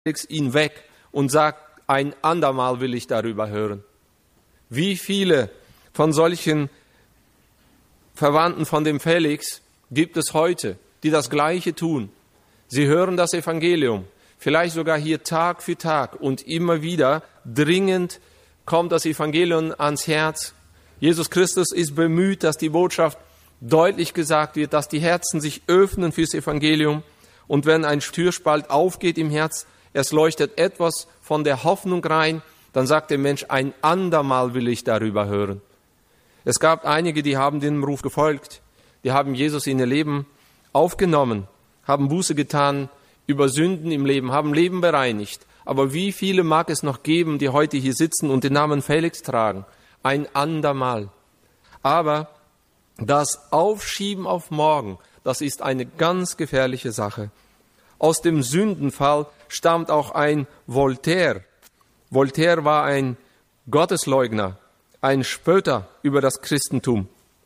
ihn weg und sagt, ein andermal will ich darüber hören. Wie viele von solchen Verwandten von dem Felix gibt es heute, die das Gleiche tun? Sie hören das Evangelium, vielleicht sogar hier Tag für Tag, und immer wieder dringend kommt das Evangelium ans Herz. Jesus Christus ist bemüht, dass die Botschaft deutlich gesagt wird, dass die Herzen sich öffnen fürs Evangelium. Und wenn ein Türspalt aufgeht im Herz, es leuchtet etwas von der Hoffnung rein, dann sagt der Mensch, ein andermal will ich darüber hören. Es gab einige, die haben dem Ruf gefolgt, die haben Jesus in ihr Leben aufgenommen, haben Buße getan über Sünden im Leben, haben Leben bereinigt. Aber wie viele mag es noch geben, die heute hier sitzen und den Namen Felix tragen? Ein andermal. Aber das Aufschieben auf morgen, das ist eine ganz gefährliche Sache. Aus dem Sündenfall stammt auch ein Voltaire. Voltaire war ein Gottesleugner, ein Spötter über das Christentum.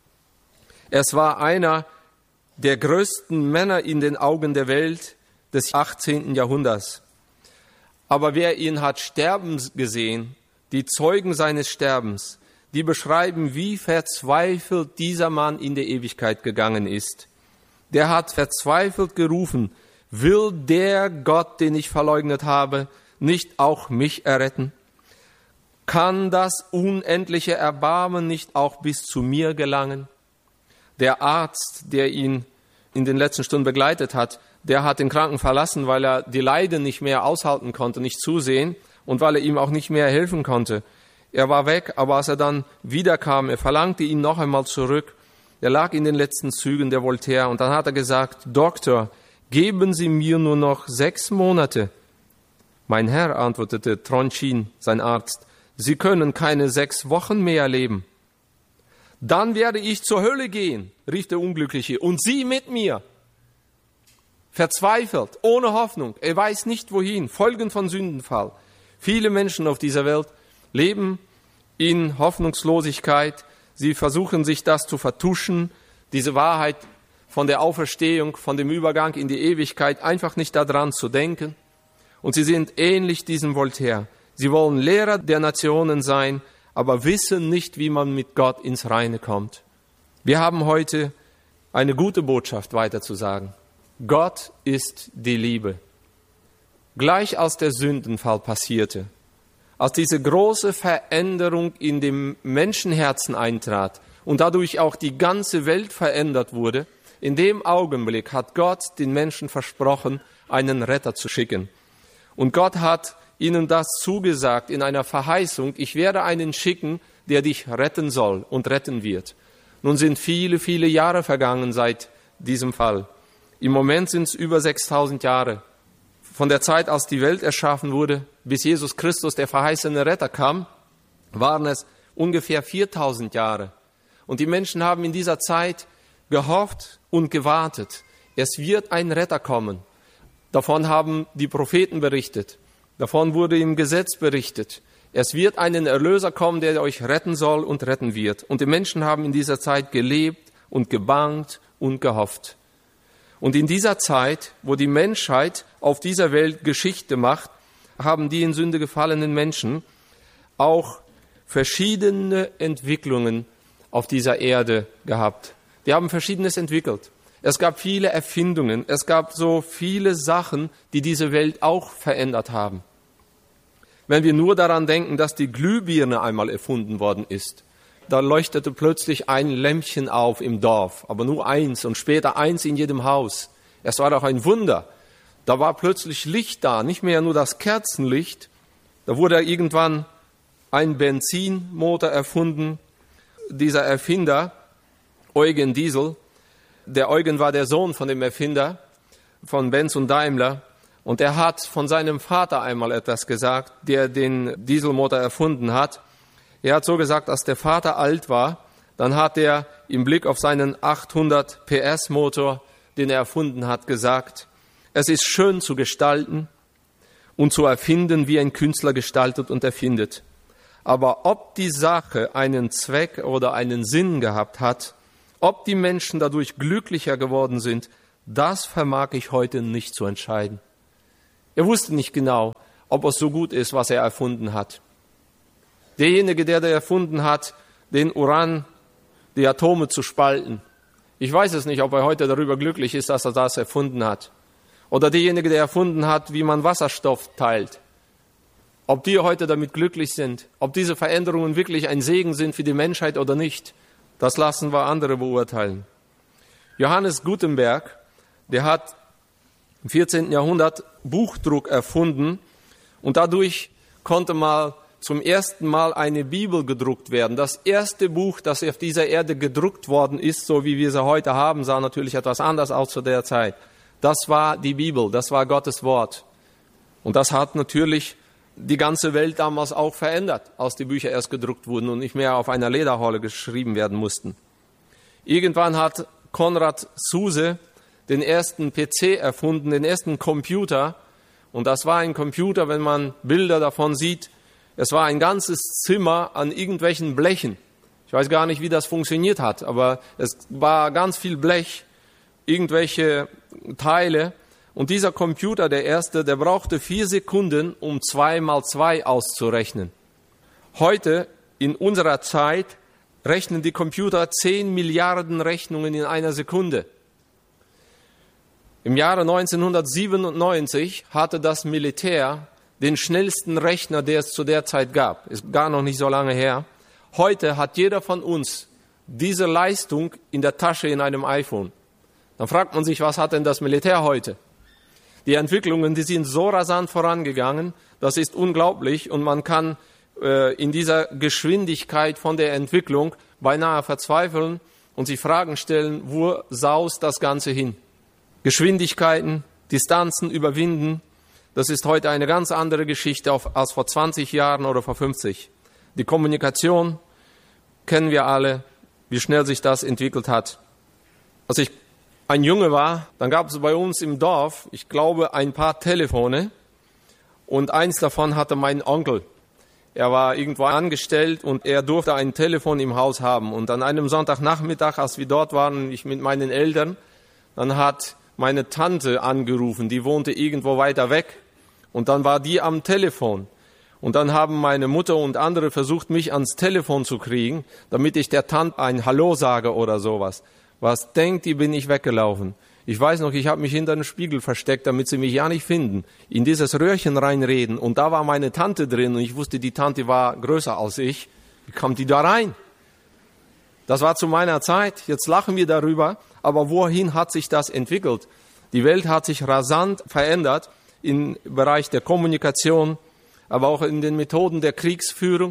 Es war einer der größten Männer in den Augen der Welt des 18. Jahrhunderts. Aber wer ihn hat sterben gesehen, die Zeugen seines Sterbens, die beschreiben, wie verzweifelt dieser Mann in die Ewigkeit gegangen ist. Der hat verzweifelt gerufen, will der Gott, den ich verleugnet habe, nicht auch mich erretten? Kann das unendliche Erbarmen nicht auch bis zu mir gelangen? Der Arzt, der ihn in den letzten Stunden begleitet hat, der hat den Kranken verlassen, weil er die Leiden nicht mehr aushalten konnte, nicht zusehen, und weil er ihm auch nicht mehr helfen konnte. Er war weg, aber als er dann wiederkam, er verlangte ihn noch einmal zurück. Er lag in den letzten Zügen, der Voltaire, und dann hat er gesagt, Doktor, geben Sie mir nur noch 6 Monate. Mein Herr, antwortete Tronchin, sein Arzt, Sie können keine 6 Wochen mehr leben. Dann werde ich zur Hölle gehen, rief der Unglückliche, und Sie mit mir. Verzweifelt, ohne Hoffnung, er weiß nicht wohin, Folgen von Sündenfall. Viele Menschen auf dieser Welt leben in Hoffnungslosigkeit, sie versuchen sich das zu vertuschen, diese Wahrheit von der Auferstehung, von dem Übergang in die Ewigkeit, einfach nicht daran zu denken. Und sie sind ähnlich diesem Voltaire. Sie wollen Lehrer der Nationen sein, aber wissen nicht, wie man mit Gott ins Reine kommt. Wir haben heute eine gute Botschaft weiterzusagen. Gott ist die Liebe. Gleich als der Sündenfall passierte, als diese große Veränderung in dem Menschenherzen eintrat und dadurch auch die ganze Welt verändert wurde, in dem Augenblick hat Gott den Menschen versprochen, einen Retter zu schicken. Und Gott hat ihnen das zugesagt in einer Verheißung, ich werde einen schicken, der dich retten soll und retten wird. Nun sind viele, viele Jahre vergangen seit diesem Fall. Im Moment sind es über 6000 Jahre. Von der Zeit, als die Welt erschaffen wurde, bis Jesus Christus, der verheißene Retter, kam, waren es ungefähr 4000 Jahre. Und die Menschen haben in dieser Zeit gehofft und gewartet. Es wird ein Retter kommen. Davon haben die Propheten berichtet. Davon wurde im Gesetz berichtet. Es wird einen Erlöser kommen, der euch retten soll und retten wird. Und die Menschen haben in dieser Zeit gelebt und gebangt und gehofft. Und in dieser Zeit, wo die Menschheit auf dieser Welt Geschichte macht, haben die in Sünde gefallenen Menschen auch verschiedene Entwicklungen auf dieser Erde gehabt. Die haben Verschiedenes entwickelt. Es gab viele Erfindungen, es gab so viele Sachen, die diese Welt auch verändert haben. Wenn wir nur daran denken, dass die Glühbirne einmal erfunden worden ist, da leuchtete plötzlich ein Lämpchen auf im Dorf, aber nur eins und später eins in jedem Haus. Es war doch ein Wunder. Da war plötzlich Licht da, nicht mehr nur das Kerzenlicht. Da wurde irgendwann ein Benzinmotor erfunden. Dieser Erfinder, Eugen Diesel, der Eugen war der Sohn von dem Erfinder von Benz und Daimler. Und er hat von seinem Vater einmal etwas gesagt, der den Dieselmotor erfunden hat. Er hat so gesagt, als der Vater alt war, dann hat er im Blick auf seinen 800 PS Motor, den er erfunden hat, gesagt, es ist schön zu gestalten und zu erfinden, wie ein Künstler gestaltet und erfindet. Aber ob die Sache einen Zweck oder einen Sinn gehabt hat, ob die Menschen dadurch glücklicher geworden sind, das vermag ich heute nicht zu entscheiden. Er wusste nicht genau, ob es so gut ist, was er erfunden hat. Derjenige, der erfunden hat, den Uran, die Atome zu spalten. Ich weiß es nicht, ob er heute darüber glücklich ist, dass er das erfunden hat. Oder derjenige, der erfunden hat, wie man Wasserstoff teilt. Ob die heute damit glücklich sind, ob diese Veränderungen wirklich ein Segen sind für die Menschheit oder nicht, das lassen wir andere beurteilen. Johannes Gutenberg, der hat im 14. Jahrhundert Buchdruck erfunden und dadurch konnte mal zum ersten Mal eine Bibel gedruckt werden. Das erste Buch, das auf dieser Erde gedruckt worden ist, so wie wir sie heute haben, sah natürlich etwas anders aus zu der Zeit. Das war die Bibel, das war Gottes Wort. Und das hat natürlich die ganze Welt damals auch verändert, als die Bücher erst gedruckt wurden und nicht mehr auf einer Lederrolle geschrieben werden mussten. Irgendwann hat Konrad Zuse den ersten PC erfunden, den ersten Computer. Und das war ein Computer, wenn man Bilder davon sieht, es war ein ganzes Zimmer an irgendwelchen Blechen. Ich weiß gar nicht, wie das funktioniert hat, aber es war ganz viel Blech, irgendwelche Teile. Und dieser Computer, der erste, der brauchte 4 Sekunden, um 2 mal 2 auszurechnen. Heute, in unserer Zeit, rechnen die Computer 10 Milliarden Rechnungen in einer Sekunde. Im Jahre 1997 hatte das Militär den schnellsten Rechner, der es zu der Zeit gab. Ist gar noch nicht so lange her. Heute hat jeder von uns diese Leistung in der Tasche in einem iPhone. Dann fragt man sich, was hat denn das Militär heute? Die Entwicklungen, die sind so rasant vorangegangen, das ist unglaublich und man kann in dieser Geschwindigkeit von der Entwicklung beinahe verzweifeln und sich Fragen stellen, wo saust das Ganze hin? Geschwindigkeiten, Distanzen überwinden, das ist heute eine ganz andere Geschichte als vor 20 Jahren oder vor 50. Die Kommunikation kennen wir alle, wie schnell sich das entwickelt hat. Als ich ein Junge war, dann gab es bei uns im Dorf, ich glaube, ein paar Telefone und eins davon hatte mein Onkel. Er war irgendwo angestellt und er durfte ein Telefon im Haus haben. Und an einem Sonntagnachmittag, als wir dort waren, ich mit meinen Eltern, dann hat meine Tante angerufen, die wohnte irgendwo weiter weg. Und dann war die am Telefon. Und dann haben meine Mutter und andere versucht, mich ans Telefon zu kriegen, damit ich der Tante ein Hallo sage oder sowas. Was denkt ihr, bin ich weggelaufen? Ich weiß noch, ich habe mich hinter einem Spiegel versteckt, damit sie mich ja nicht finden. In dieses Röhrchen reinreden. Und da war meine Tante drin und ich wusste, die Tante war größer als ich. Wie kam die da rein? Das war zu meiner Zeit. Jetzt lachen wir darüber. Aber wohin hat sich das entwickelt? Die Welt hat sich rasant verändert im Bereich der Kommunikation, aber auch in den Methoden der Kriegsführung.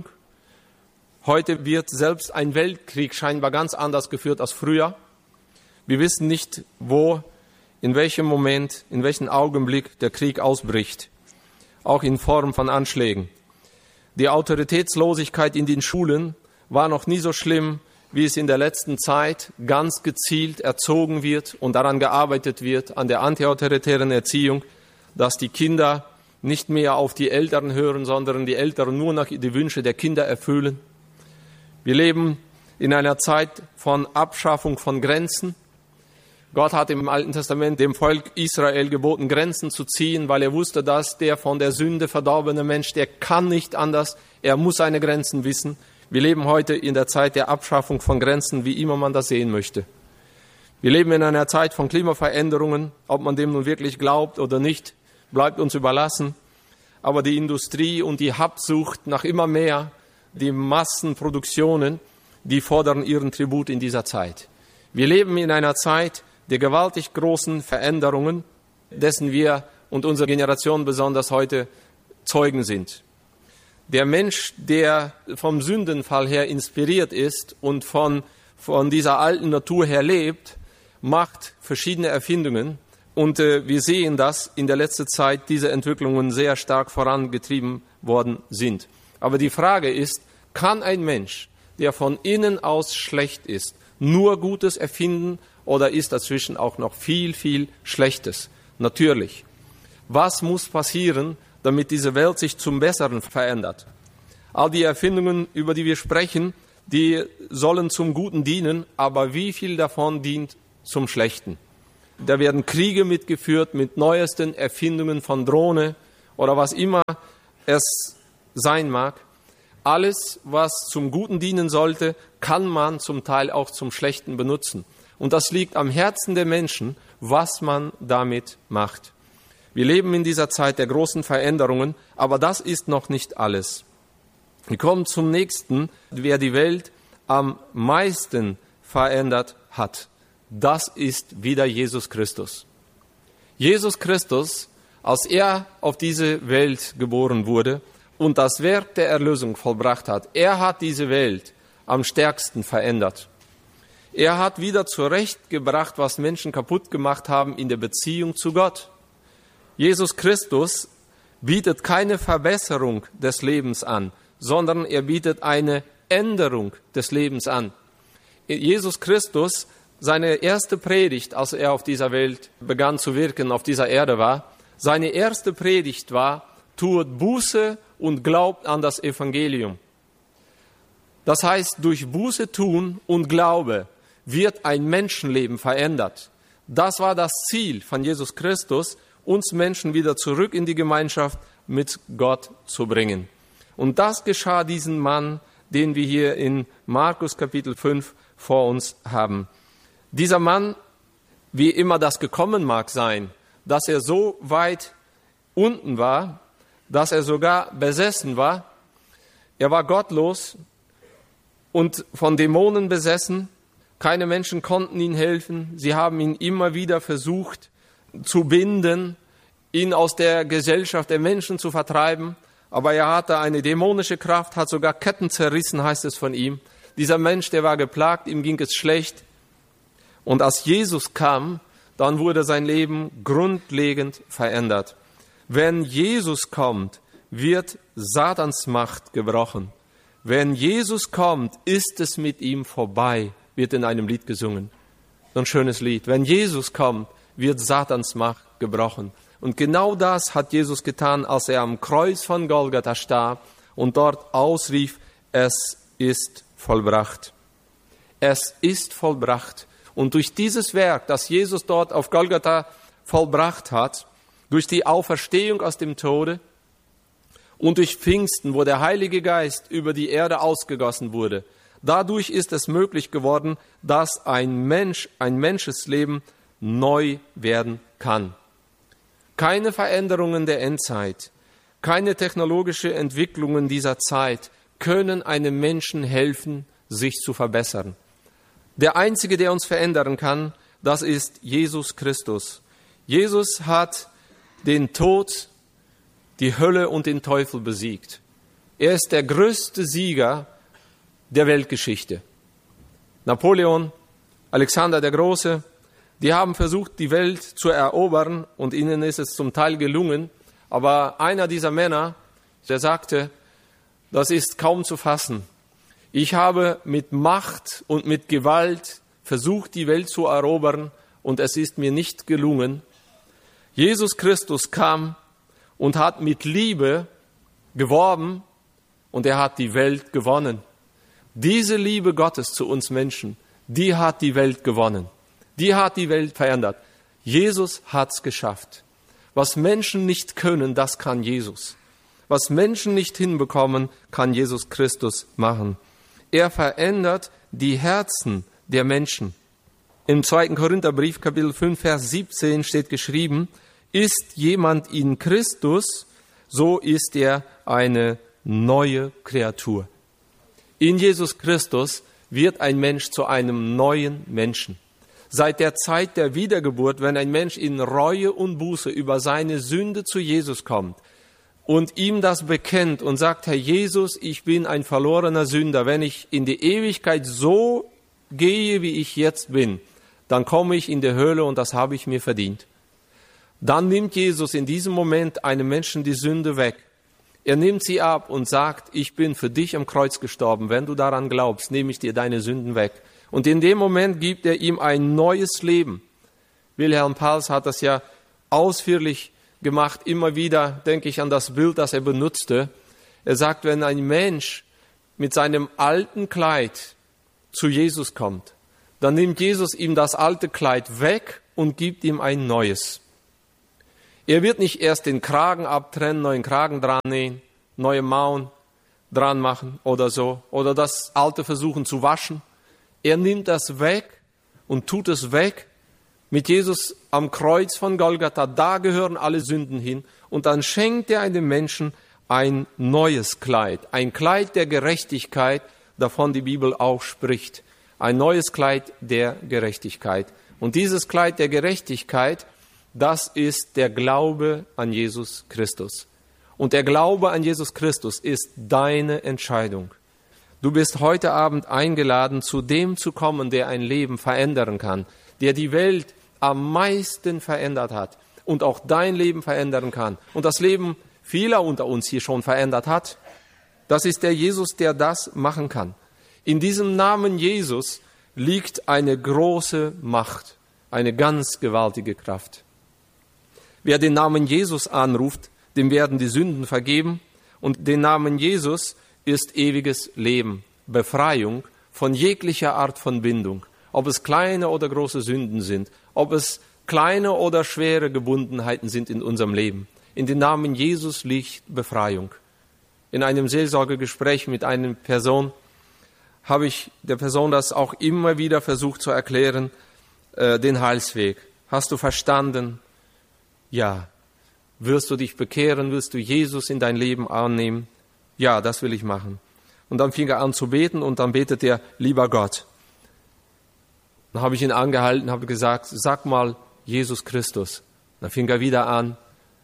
Heute wird selbst ein Weltkrieg scheinbar ganz anders geführt als früher. Wir wissen nicht, wo, in welchem Moment, in welchem Augenblick der Krieg ausbricht, auch in Form von Anschlägen. Die Autoritätslosigkeit in den Schulen war noch nie so schlimm, wie es in der letzten Zeit ganz gezielt erzogen wird und daran gearbeitet wird, an der antiautoritären Erziehung, dass die Kinder nicht mehr auf die Eltern hören, sondern die Eltern nur noch die Wünsche der Kinder erfüllen. Wir leben in einer Zeit von Abschaffung von Grenzen. Gott hat im Alten Testament dem Volk Israel geboten, Grenzen zu ziehen, weil er wusste, dass der von der Sünde verdorbene Mensch, der kann nicht anders, er muss seine Grenzen wissen. Wir leben heute in der Zeit der Abschaffung von Grenzen, wie immer man das sehen möchte. Wir leben in einer Zeit von Klimaveränderungen, ob man dem nun wirklich glaubt oder nicht, bleibt uns überlassen. Aber die Industrie und die Habsucht nach immer mehr, die Massenproduktionen, die fordern ihren Tribut in dieser Zeit. Wir leben in einer Zeit der gewaltig großen Veränderungen, dessen wir und unsere Generation besonders heute Zeugen sind. Der Mensch, der vom Sündenfall her inspiriert ist und von dieser alten Natur her lebt, macht verschiedene Erfindungen. Und wir sehen, dass in der letzten Zeit diese Entwicklungen sehr stark vorangetrieben worden sind. Aber die Frage ist, kann ein Mensch, der von innen aus schlecht ist, nur Gutes erfinden oder ist dazwischen auch noch viel, viel Schlechtes? Natürlich. Was muss passieren, damit diese Welt sich zum Besseren verändert? All die Erfindungen, über die wir sprechen, die sollen zum Guten dienen, aber wie viel davon dient zum Schlechten? Da werden Kriege mitgeführt mit neuesten Erfindungen von Drohne oder was immer es sein mag. Alles, was zum Guten dienen sollte, kann man zum Teil auch zum Schlechten benutzen. Und das liegt am Herzen der Menschen, was man damit macht. Wir leben in dieser Zeit der großen Veränderungen, aber das ist noch nicht alles. Wir kommen zum nächsten, wer die Welt am meisten verändert hat. Das ist wieder Jesus Christus. Jesus Christus, als er auf diese Welt geboren wurde und das Werk der Erlösung vollbracht hat, er hat diese Welt am stärksten verändert. Er hat wieder zurechtgebracht, was Menschen kaputt gemacht haben in der Beziehung zu Gott. Jesus Christus bietet keine Verbesserung des Lebens an, sondern er bietet eine Änderung des Lebens an. Jesus Christus, seine erste Predigt, als er auf dieser Welt begann zu wirken, auf dieser Erde war, seine erste Predigt war, tuet Buße und glaubt an das Evangelium. Das heißt, durch Buße tun und Glaube wird ein Menschenleben verändert. Das war das Ziel von Jesus Christus, uns Menschen wieder zurück in die Gemeinschaft mit Gott zu bringen. Und das geschah diesem Mann, den wir hier in Markus Kapitel 5 vor uns haben. Dieser Mann, wie immer das gekommen mag sein, dass er so weit unten war, dass er sogar besessen war. Er war gottlos und von Dämonen besessen. Keine Menschen konnten ihm helfen. Sie haben ihn immer wieder versucht zu binden, ihn aus der Gesellschaft der Menschen zu vertreiben. Aber er hatte eine dämonische Kraft, hat sogar Ketten zerrissen, heißt es von ihm. Dieser Mensch, der war geplagt, ihm ging es schlecht. Und als Jesus kam, dann wurde sein Leben grundlegend verändert. Wenn Jesus kommt, wird Satans Macht gebrochen. Wenn Jesus kommt, ist es mit ihm vorbei, wird in einem Lied gesungen. So ein schönes Lied. Wenn Jesus kommt, wird Satans Macht gebrochen. Und genau das hat Jesus getan, als er am Kreuz von Golgatha starb und dort ausrief, es ist vollbracht. Es ist vollbracht. Und durch dieses Werk, das Jesus dort auf Golgatha vollbracht hat, durch die Auferstehung aus dem Tode und durch Pfingsten, wo der Heilige Geist über die Erde ausgegossen wurde, dadurch ist es möglich geworden, dass ein Menschenleben neu werden kann. Keine Veränderungen der Endzeit, keine technologische Entwicklungen dieser Zeit können einem Menschen helfen, sich zu verbessern. Der Einzige, der uns verändern kann, das ist Jesus Christus. Jesus hat den Tod, die Hölle und den Teufel besiegt. Er ist der größte Sieger der Weltgeschichte. Napoleon, Alexander der Große, die haben versucht, die Welt zu erobern und ihnen ist es zum Teil gelungen. Aber einer dieser Männer, der sagte, das ist kaum zu fassen. Ich habe mit Macht und mit Gewalt versucht, die Welt zu erobern und es ist mir nicht gelungen. Jesus Christus kam und hat mit Liebe geworben und er hat die Welt gewonnen. Diese Liebe Gottes zu uns Menschen, die hat die Welt gewonnen. Die hat die Welt verändert. Jesus hat's geschafft. Was Menschen nicht können, das kann Jesus. Was Menschen nicht hinbekommen, kann Jesus Christus machen. Er verändert die Herzen der Menschen. Im 2. Korintherbrief, Kapitel 5, Vers 17 steht geschrieben, ist jemand in Christus, so ist er eine neue Kreatur. In Jesus Christus wird ein Mensch zu einem neuen Menschen. Seit der Zeit der Wiedergeburt, wenn ein Mensch in Reue und Buße über seine Sünde zu Jesus kommt und ihm das bekennt und sagt, Herr Jesus, ich bin ein verlorener Sünder, wenn ich in die Ewigkeit so gehe, wie ich jetzt bin, dann komme ich in die Hölle und das habe ich mir verdient. Dann nimmt Jesus in diesem Moment einem Menschen die Sünde weg. Er nimmt sie ab und sagt, ich bin für dich am Kreuz gestorben. Wenn du daran glaubst, nehme ich dir deine Sünden weg. Und in dem Moment gibt er ihm ein neues Leben. Wilhelm Pals hat das ja ausführlich gemacht. Immer wieder denke ich an das Bild, das er benutzte. Er sagt, wenn ein Mensch mit seinem alten Kleid zu Jesus kommt, dann nimmt Jesus ihm das alte Kleid weg und gibt ihm ein neues. Er wird nicht erst den Kragen abtrennen, neuen Kragen dran nähen, neue Mauern dran machen oder so, oder das alte versuchen zu waschen. Er nimmt das weg und tut es weg. Mit Jesus am Kreuz von Golgatha, da gehören alle Sünden hin. Und dann schenkt er einem Menschen ein neues Kleid, ein Kleid der Gerechtigkeit, davon die Bibel auch spricht. Ein neues Kleid der Gerechtigkeit. Und dieses Kleid der Gerechtigkeit, das ist der Glaube an Jesus Christus. Und der Glaube an Jesus Christus ist deine Entscheidung. Du bist heute Abend eingeladen, zu dem zu kommen, der ein Leben verändern kann, der die Welt am meisten verändert hat und auch dein Leben verändern kann und das Leben vieler unter uns hier schon verändert hat. Das ist der Jesus, der das machen kann. In diesem Namen Jesus liegt eine große Macht, eine ganz gewaltige Kraft. Wer den Namen Jesus anruft, dem werden die Sünden vergeben und den Namen Jesus ist ewiges Leben, Befreiung von jeglicher Art von Bindung, ob es kleine oder große Sünden sind, ob es kleine oder schwere Gebundenheiten sind in unserem Leben. In den Namen Jesus liegt Befreiung. In einem Seelsorgegespräch mit einer Person habe ich der Person das auch immer wieder versucht zu erklären, den Heilsweg. Hast du verstanden? Ja. Wirst du dich bekehren? Wirst du Jesus in dein Leben annehmen? Ja, das will ich machen. Und dann fing er an zu beten und dann betet er, lieber Gott. Dann habe ich ihn angehalten, habe gesagt, sag mal Jesus Christus. Dann fing er wieder an,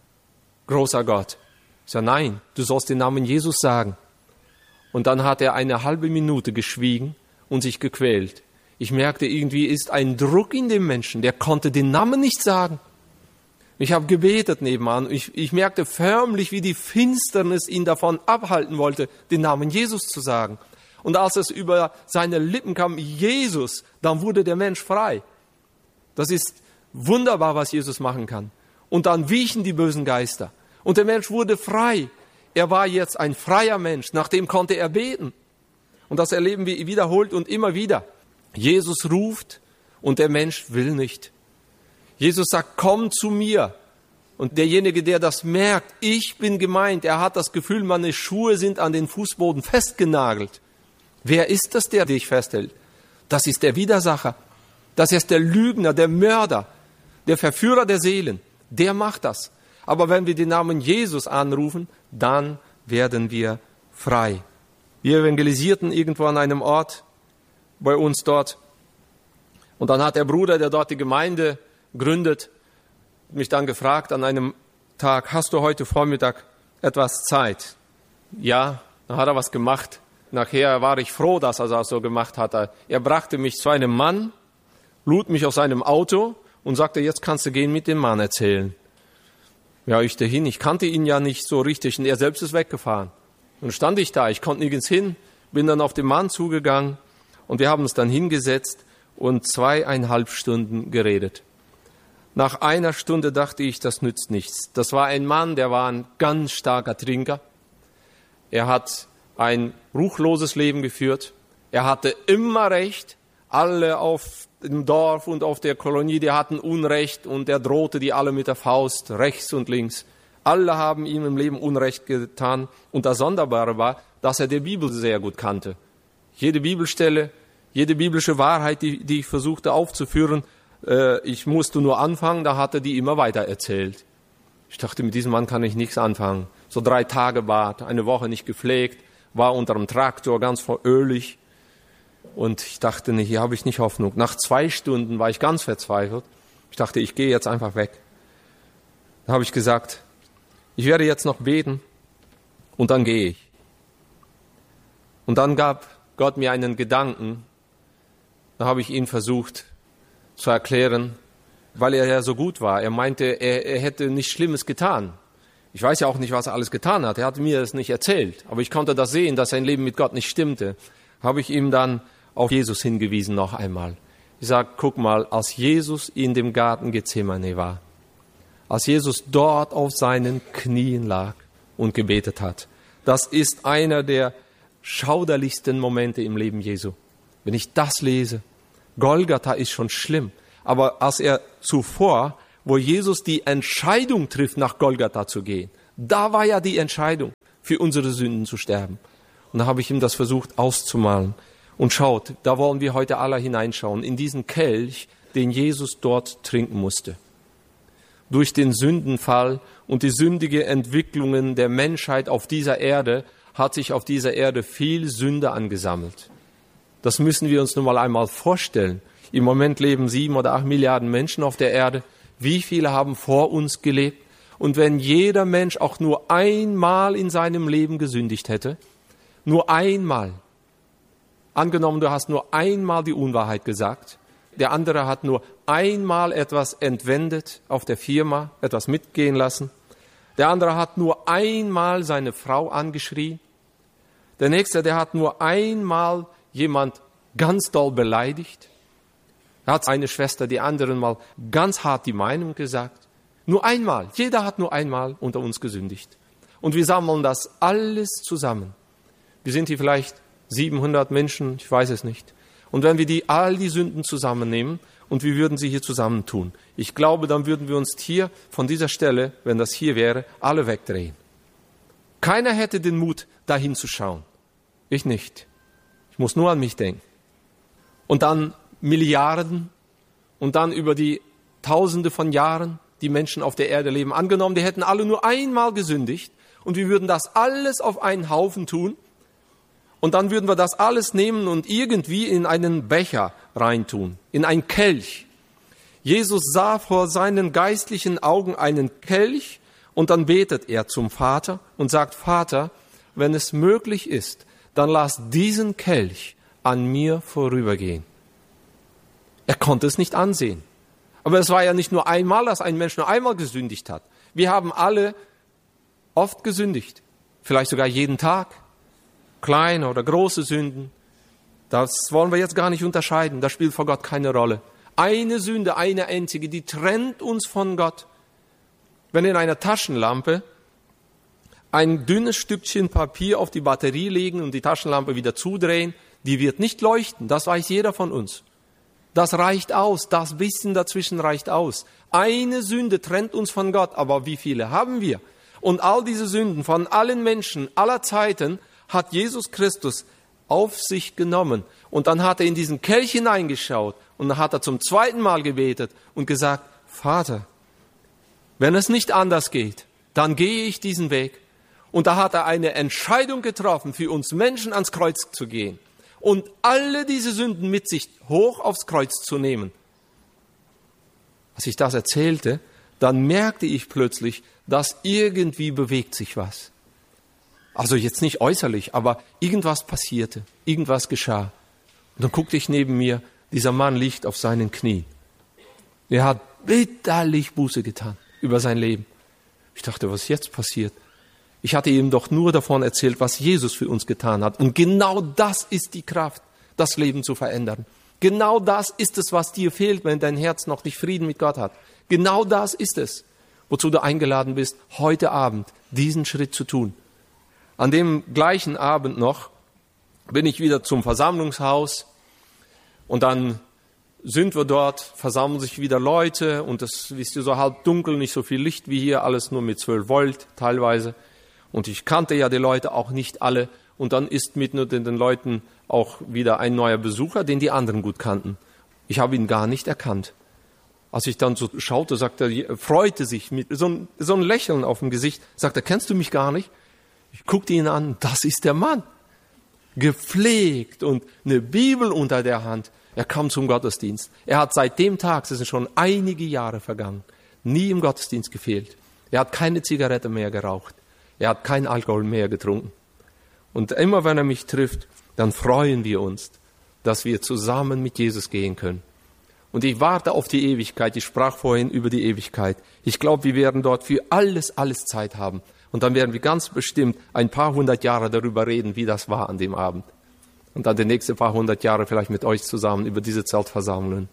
großer Gott. Ich sage, nein, du sollst den Namen Jesus sagen. Und dann hat er eine halbe Minute geschwiegen und sich gequält. Ich merkte, irgendwie ist ein Druck in dem Menschen, der konnte den Namen nicht sagen. Ich habe gebetet nebenan. Ich merkte förmlich, wie die Finsternis ihn davon abhalten wollte, den Namen Jesus zu sagen. Und als es über seine Lippen kam, Jesus, dann wurde der Mensch frei. Das ist wunderbar, was Jesus machen kann. Und dann wichen die bösen Geister. Und der Mensch wurde frei. Er war jetzt ein freier Mensch. Nach dem konnte er beten. Und das erleben wir wiederholt und immer wieder. Jesus ruft und der Mensch will nicht. Jesus sagt, komm zu mir. Und derjenige, der das merkt, ich bin gemeint, er hat das Gefühl, meine Schuhe sind an den Fußboden festgenagelt. Wer ist das, der dich festhält? Das ist der Widersacher. Das ist der Lügner, der Mörder, der Verführer der Seelen. Der macht das. Aber wenn wir den Namen Jesus anrufen, dann werden wir frei. Wir evangelisierten irgendwo an einem Ort bei uns dort. Und dann hat der Bruder, der dort die Gemeinde gründet, mich dann gefragt an einem Tag, hast du heute Vormittag etwas Zeit? Ja, dann hat er was gemacht. Nachher war ich froh, dass er das so gemacht hat. Er brachte mich zu einem Mann, lud mich aus seinem Auto und sagte, jetzt kannst du gehen mit dem Mann erzählen. Ja, ich dahin, ich kannte ihn ja nicht so richtig und er selbst ist weggefahren. Und stand ich da, ich konnte nirgends hin, bin dann auf den Mann zugegangen und wir haben uns dann hingesetzt und 2,5 Stunden geredet. Nach einer Stunde dachte ich, das nützt nichts. Das war ein Mann, der war ein ganz starker Trinker. Er hat ein ruchloses Leben geführt. Er hatte immer Recht. Alle auf dem Dorf und auf der Kolonie, die hatten Unrecht und er drohte die alle mit der Faust, rechts und links. Alle haben ihm im Leben Unrecht getan. Und das Sonderbare war, dass er die Bibel sehr gut kannte. Jede Bibelstelle, jede biblische Wahrheit, die ich versuchte aufzuführen, ich musste nur anfangen, da hat er die immer weiter erzählt. Ich dachte, mit diesem Mann kann ich nichts anfangen. So 3 Tage Bart, eine Woche nicht gepflegt, war unter dem Traktor ganz ölig. Und ich dachte, nee, hier habe ich nicht Hoffnung. Nach 2 Stunden war ich ganz verzweifelt. Ich dachte, ich gehe jetzt einfach weg. Da habe ich gesagt, ich werde jetzt noch beten und dann gehe ich. Und dann gab Gott mir einen Gedanken. Da habe ich ihn versucht zu erklären, weil er ja so gut war. Er meinte, er hätte nichts Schlimmes getan. Ich weiß ja auch nicht, was er alles getan hat. Er hat mir das nicht erzählt. Aber ich konnte das sehen, dass sein Leben mit Gott nicht stimmte. Habe ich ihm dann auf Jesus hingewiesen noch einmal. Ich sage, guck mal, als Jesus in dem Garten Gethsemane war, als Jesus dort auf seinen Knien lag und gebetet hat, das ist einer der schauderlichsten Momente im Leben Jesu. Wenn ich das lese, Golgatha ist schon schlimm, Aber als er zuvor, wo Jesus die Entscheidung trifft, nach Golgatha zu gehen, da war ja die Entscheidung, für unsere Sünden zu sterben. Und da habe ich ihm das versucht auszumalen. Und schaut, da wollen wir heute alle hineinschauen, in diesen Kelch, den Jesus dort trinken musste. Durch den Sündenfall und die sündige Entwicklungen der Menschheit auf dieser Erde hat sich auf dieser Erde viel Sünde angesammelt. Das müssen wir uns nun mal einmal vorstellen. Im Moment leben 7 oder 8 Milliarden Menschen auf der Erde. Wie viele haben vor uns gelebt? Und wenn jeder Mensch auch nur einmal in seinem Leben gesündigt hätte, nur einmal, angenommen, du hast nur einmal die Unwahrheit gesagt, der andere hat nur einmal etwas entwendet auf der Firma, etwas mitgehen lassen, der andere hat nur einmal seine Frau angeschrien, der nächste, der hat nur einmal jemand ganz doll beleidigt, er hat eine Schwester, die anderen mal ganz hart die Meinung gesagt. Nur einmal, jeder hat nur einmal unter uns gesündigt. Und wir sammeln das alles zusammen. Wir sind hier vielleicht 700 Menschen, ich weiß es nicht. Und wenn wir all die Sünden zusammennehmen und wir würden sie hier zusammentun, ich glaube, dann würden wir uns hier von dieser Stelle, wenn das hier wäre, alle wegdrehen. Keiner hätte den Mut, dahin zu schauen. Ich nicht. Ich muss nur an mich denken. Und dann Milliarden und dann über die Tausende von Jahren, die Menschen auf der Erde leben. Angenommen, die hätten alle nur einmal gesündigt und wir würden das alles auf einen Haufen tun und dann würden wir das alles nehmen und irgendwie in einen Becher reintun, in einen Kelch. Jesus sah vor seinen geistlichen Augen einen Kelch und dann betet er zum Vater und sagt, Vater, wenn es möglich ist, dann lass diesen Kelch an mir vorübergehen. Er konnte es nicht ansehen. Aber es war ja nicht nur einmal, dass ein Mensch nur einmal gesündigt hat. Wir haben alle oft gesündigt, vielleicht sogar jeden Tag, kleine oder große Sünden. Das wollen wir jetzt gar nicht unterscheiden, das spielt vor Gott keine Rolle. Eine Sünde, eine einzige, die trennt uns von Gott. Wenn in einer Taschenlampe ein dünnes Stückchen Papier auf die Batterie legen und die Taschenlampe wieder zudrehen, die wird nicht leuchten, das weiß jeder von uns. Das reicht aus, das bisschen dazwischen reicht aus. Eine Sünde trennt uns von Gott, aber wie viele haben wir? Und all diese Sünden von allen Menschen aller Zeiten hat Jesus Christus auf sich genommen. Und dann hat er in diesen Kelch hineingeschaut und dann hat er zum zweiten Mal gebetet und gesagt, Vater, wenn es nicht anders geht, dann gehe ich diesen Weg. Und da hat er eine Entscheidung getroffen, für uns Menschen ans Kreuz zu gehen und alle diese Sünden mit sich hoch aufs Kreuz zu nehmen. Als ich das erzählte, dann merkte ich plötzlich, dass irgendwie bewegt sich was. Also jetzt nicht äußerlich, aber irgendwas passierte, irgendwas geschah. Und dann guckte ich neben mir, dieser Mann liegt auf seinen Knien. Er hat bitterlich Buße getan über sein Leben. Ich dachte, was jetzt passiert? Ich hatte ihm doch nur davon erzählt, was Jesus für uns getan hat. Und genau das ist die Kraft, das Leben zu verändern. Genau das ist es, was dir fehlt, wenn dein Herz noch nicht Frieden mit Gott hat. Genau das ist es, wozu du eingeladen bist, heute Abend diesen Schritt zu tun. An dem gleichen Abend noch bin ich wieder zum Versammlungshaus und dann sind wir dort, versammeln sich wieder Leute und das ist so halb dunkel, nicht so viel Licht wie hier, alles nur mit 12 Volt teilweise. Und ich kannte ja die Leute auch nicht alle. Und dann ist mitten unter den Leuten auch wieder ein neuer Besucher, den die anderen gut kannten. Ich habe ihn gar nicht erkannt. Als ich dann so schaute, sagte er, freute sich mit so ein Lächeln auf dem Gesicht, sagte, kennst du mich gar nicht? Ich guckte ihn an, das ist der Mann. Gepflegt und eine Bibel unter der Hand. Er kam zum Gottesdienst. Er hat seit dem Tag, es sind schon einige Jahre vergangen, nie im Gottesdienst gefehlt. Er hat keine Zigarette mehr geraucht. Er hat keinen Alkohol mehr getrunken. Und immer wenn er mich trifft, dann freuen wir uns, dass wir zusammen mit Jesus gehen können. Und ich warte auf die Ewigkeit. Ich sprach vorhin über die Ewigkeit. Ich glaube, wir werden dort für alles Zeit haben. Und dann werden wir ganz bestimmt ein paar 100 Jahre darüber reden, wie das war an dem Abend. Und dann die nächsten paar 100 Jahre vielleicht mit euch zusammen über diese Zeltversammlungen.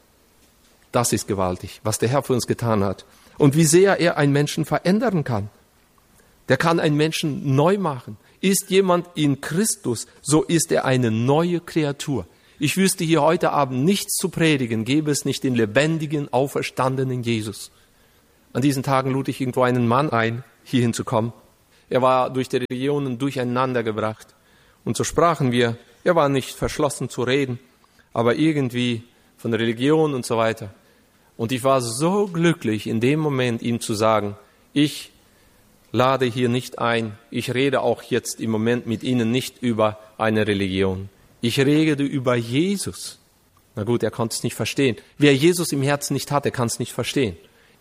Das ist gewaltig, was der Herr für uns getan hat. Und wie sehr er einen Menschen verändern kann. Der kann einen Menschen neu machen. Ist jemand in Christus, so ist er eine neue Kreatur. Ich wüsste hier heute Abend nichts zu predigen, gäbe es nicht den lebendigen, auferstandenen Jesus. An diesen Tagen lud ich irgendwo einen Mann ein, hier hinzukommen. Er war durch die Religionen durcheinander gebracht. Und so sprachen wir, er war nicht verschlossen zu reden, aber irgendwie von Religion und so weiter. Und ich war so glücklich, in dem Moment ihm zu sagen, ich lade hier nicht ein, ich rede auch jetzt im Moment mit Ihnen nicht über eine Religion. Ich rede über Jesus. Na gut, er konnte es nicht verstehen. Wer Jesus im Herzen nicht hat, der kann es nicht verstehen.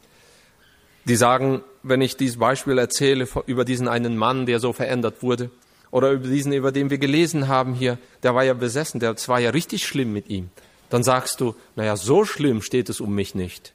Die sagen, wenn ich dieses Beispiel erzähle über diesen einen Mann, der so verändert wurde, oder über diesen, über den wir gelesen haben hier, der war ja besessen, das war ja richtig schlimm mit ihm. Dann sagst du, naja, so schlimm steht es um mich nicht.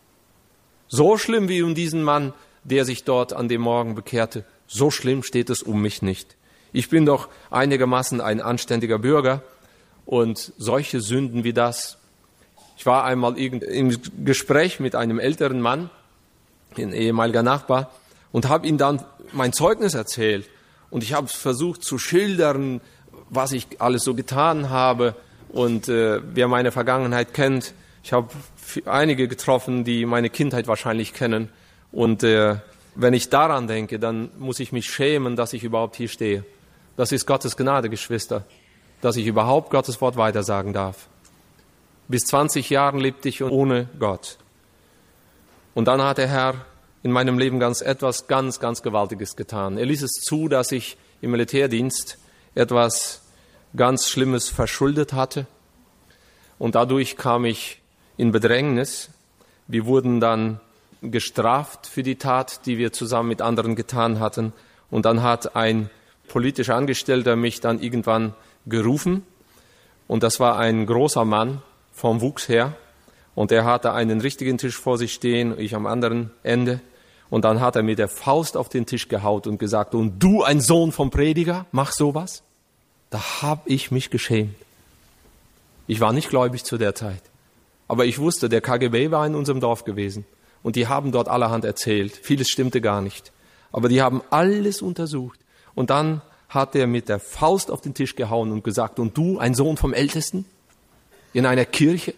So schlimm wie um diesen Mann, der sich dort an dem Morgen bekehrte, so schlimm steht es um mich nicht. Ich bin doch einigermaßen ein anständiger Bürger und solche Sünden wie das. Ich war einmal im Gespräch mit einem älteren Mann, ein ehemaliger Nachbar, und habe ihm dann mein Zeugnis erzählt. Und ich habe versucht zu schildern, was ich alles so getan habe. Und wer meine Vergangenheit kennt, ich habe einige getroffen, die meine Kindheit wahrscheinlich kennen. Und wenn ich daran denke, dann muss ich mich schämen, dass ich überhaupt hier stehe. Das ist Gottes Gnade, Geschwister, dass ich überhaupt Gottes Wort weitersagen darf. Bis 20 Jahren lebte ich ohne Gott. Und dann hat der Herr in meinem Leben ganz Gewaltiges getan. Er ließ es zu, dass ich im Militärdienst etwas ganz Schlimmes verschuldet hatte. Und dadurch kam ich in Bedrängnis. Wir wurden dann gestraft für die Tat, die wir zusammen mit anderen getan hatten. Und dann hat ein politischer Angestellter mich dann irgendwann gerufen. Und das war ein großer Mann vom Wuchs her. Und er hatte einen richtigen Tisch vor sich stehen, ich am anderen Ende. Und dann hat er mit der Faust auf den Tisch gehaut und gesagt, und du, ein Sohn vom Prediger, mach sowas? Da habe ich mich geschämt. Ich war nicht gläubig zu der Zeit. Aber ich wusste, der KGB war in unserem Dorf gewesen. Und die haben dort allerhand erzählt. Vieles stimmte gar nicht. Aber die haben alles untersucht. Und dann hat er mit der Faust auf den Tisch gehauen und gesagt, und du, ein Sohn vom Ältesten? In einer Kirche?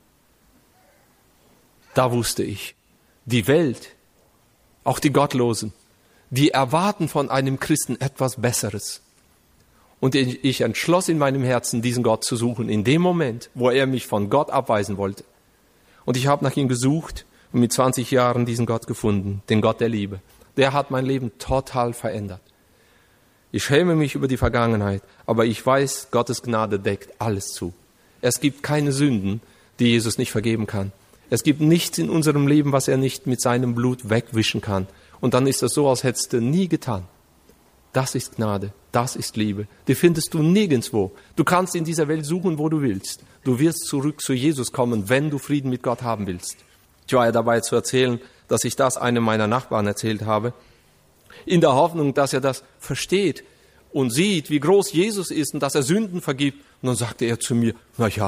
Da wusste ich, die Welt, auch die Gottlosen, die erwarten von einem Christen etwas Besseres. Und ich entschloss in meinem Herzen, diesen Gott zu suchen, in dem Moment, wo er mich von Gott abweisen wollte. Und ich habe nach ihm gesucht und mit 20 Jahren diesen Gott gefunden, den Gott der Liebe. Der hat mein Leben total verändert. Ich schäme mich über die Vergangenheit, aber ich weiß, Gottes Gnade deckt alles zu. Es gibt keine Sünden, die Jesus nicht vergeben kann. Es gibt nichts in unserem Leben, was er nicht mit seinem Blut wegwischen kann. Und dann ist das so, als hättest du nie getan. Das ist Gnade, das ist Liebe. Die findest du nirgendwo. Du kannst in dieser Welt suchen, wo du willst. Du wirst zurück zu Jesus kommen, wenn du Frieden mit Gott haben willst. Ich war ja dabei zu erzählen, dass ich das einem meiner Nachbarn erzählt habe, in der Hoffnung, dass er das versteht und sieht, wie groß Jesus ist und dass er Sünden vergibt. Und dann sagte er zu mir,